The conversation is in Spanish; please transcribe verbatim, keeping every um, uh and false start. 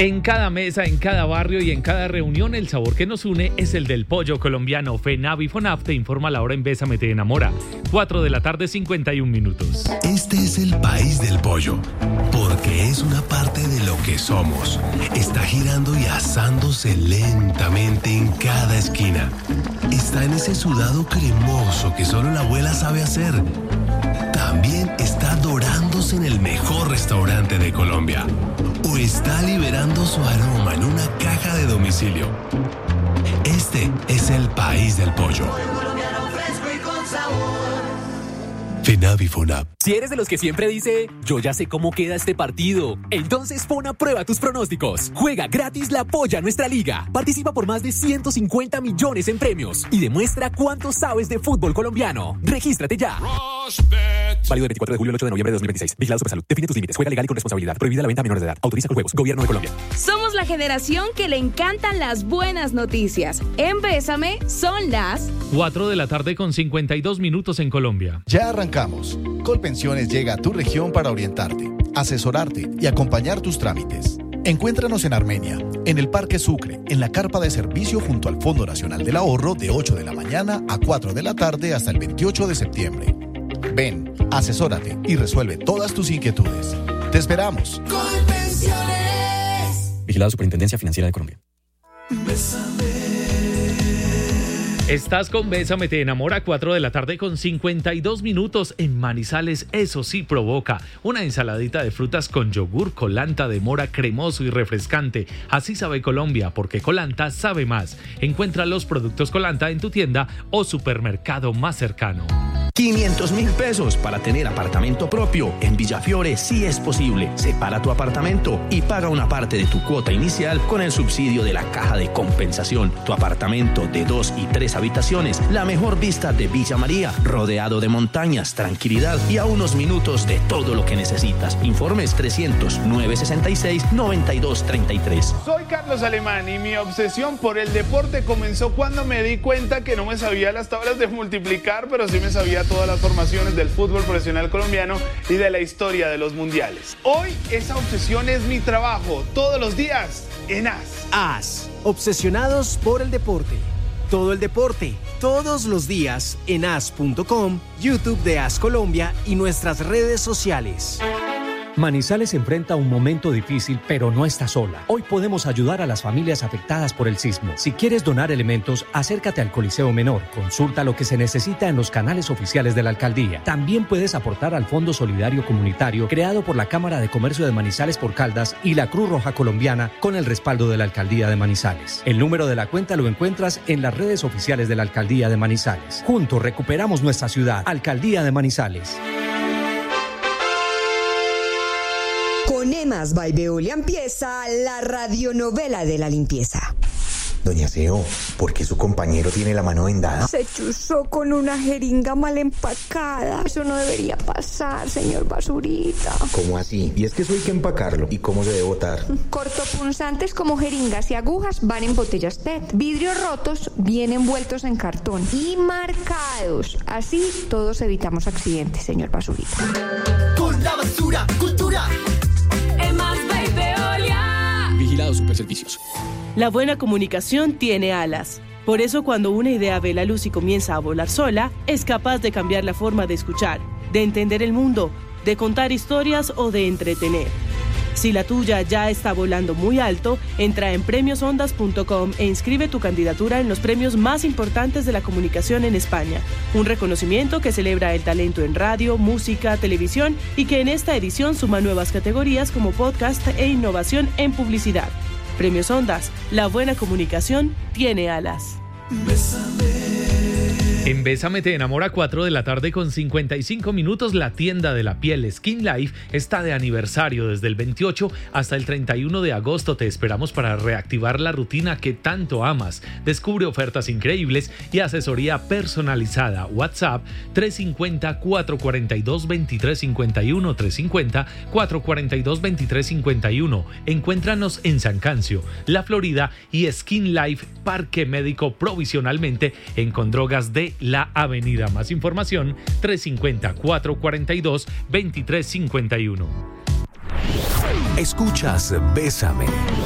En cada mesa, en cada barrio y en cada reunión, el sabor que nos une es el del pollo colombiano. FENAV y FONAF te informa la hora en Bésame te enamora. cuatro de la tarde, cincuenta y un minutos. Este es el país del pollo, porque es una parte de lo que somos. Está girando y asándose lentamente en cada esquina. Está en ese sudado cremoso que solo la abuela sabe hacer. También está dorándose en el mejor restaurante de Colombia. O está liberando su aroma en una caja de domicilio. Este es el país del pollo. FENAV y FONAP. Si eres de los que siempre dice, yo ya sé cómo queda este partido, entonces pon a prueba tus pronósticos. Juega gratis la Polla Nuestra Liga. Participa por más de ciento cincuenta millones en premios y demuestra cuánto sabes de fútbol colombiano. Regístrate ya. Válido del veinticuatro de julio al ocho de noviembre de dos mil veintiséis. Vigilado Supersalud. Define tus límites. Juega legal y con responsabilidad. Prohibida la venta a menores de edad. Autoriza con juegos. Gobierno de Colombia. Somos la generación que le encantan las buenas noticias. En Bésame son las cuatro de la tarde con cincuenta y dos minutos en Colombia. Ya arrancamos. Colpensiones llega a tu región para orientarte, asesorarte y acompañar tus trámites. Encuéntranos en Armenia, en el Parque Sucre, en la carpa de servicio junto al Fondo Nacional del Ahorro de ocho de la mañana a cuatro de la tarde hasta el veintiocho de septiembre. Ven, asesórate y resuelve todas tus inquietudes. ¡Te esperamos! Colpensiones. Vigilado Superintendencia Financiera de Colombia. Bésame. Estás con Bésame te enamora, cuatro de la tarde con cincuenta y dos minutos en Manizales. Eso sí provoca una ensaladita de frutas con yogur Colanta de mora cremoso y refrescante. Así sabe Colombia, porque Colanta sabe más. Encuentra los productos Colanta en tu tienda o supermercado más cercano. quinientos mil pesos para tener apartamento propio. En Villafiore sí es posible. Separa tu apartamento y paga una parte de tu cuota inicial con el subsidio de la Caja de Compensación. Tu apartamento de dos y tres habitaciones, la mejor vista de Villa María, rodeado de montañas, tranquilidad y a unos minutos de todo lo que necesitas. Informes trescientos, nueve sesenta y seis, noventa y dos treinta y tres. Soy Carlos Alemán y mi obsesión por el deporte comenzó cuando me di cuenta que no me sabía las tablas de multiplicar, pero sí me sabía todas las formaciones del fútbol profesional colombiano y de la historia de los mundiales. Hoy esa obsesión es mi trabajo, todos los días en A S. A S, obsesionados por el deporte. Todo el deporte, todos los días en A S punto com, YouTube de A S Colombia y nuestras redes sociales. Manizales se enfrenta a un momento difícil, pero no está sola. Hoy podemos ayudar a las familias afectadas por el sismo. Si quieres donar elementos, acércate al Coliseo Menor. Consulta lo que se necesita en los canales oficiales de la alcaldía. También puedes aportar al Fondo Solidario Comunitario creado por la Cámara de Comercio de Manizales por Caldas y la Cruz Roja Colombiana con el respaldo de la Alcaldía de Manizales. El número de la cuenta lo encuentras en las redes oficiales de la Alcaldía de Manizales. Juntos recuperamos nuestra ciudad. Alcaldía de Manizales. Con Emas by Veolia empieza la radionovela de la limpieza. Doña Seo, ¿por qué su compañero tiene la mano vendada? Se chuzó con una jeringa mal empacada. Eso no debería pasar, señor Basurita. ¿Cómo así? Y es que eso hay que empacarlo. ¿Y cómo se debe botar? Cortopunzantes como jeringas y agujas van en botellas P E T. Vidrios rotos bien envueltos en cartón y marcados. Así todos evitamos accidentes, señor Basurita. Con la basura, cultura. Emas by Veolia. Vigilado Superservicios. La buena comunicación tiene alas. Por eso cuando una idea ve la luz y comienza a volar sola, es capaz de cambiar la forma de escuchar, de entender el mundo, de contar historias o de entretener. Si la tuya ya está volando muy alto, entra en premios ondas punto com e inscribe tu candidatura en los premios más importantes de la comunicación en España. Un reconocimiento que celebra el talento en radio, música, televisión y que en esta edición suma nuevas categorías como podcast e innovación en publicidad. Premios Ondas, la buena comunicación tiene alas. Bésame. En Bésame te enamora, cuatro de la tarde con cincuenta y cinco minutos. La tienda de la piel Skin Life está de aniversario desde el veintiocho hasta el treinta y uno de agosto. Te esperamos para reactivar la rutina que tanto amas. Descubre ofertas increíbles y asesoría personalizada. WhatsApp tres cinco cero, cuatro cuatro dos, dos tres cinco uno, tres cinco cero, cuatro cuatro dos, dos tres cinco uno. Encuéntranos en San Cancio, La Florida y Skin Life Parque Médico provisionalmente en Condrogas de la Avenida. Más información tres cinco cero, cuatro cuatro dos, dos tres cinco uno. Escuchas Bésame.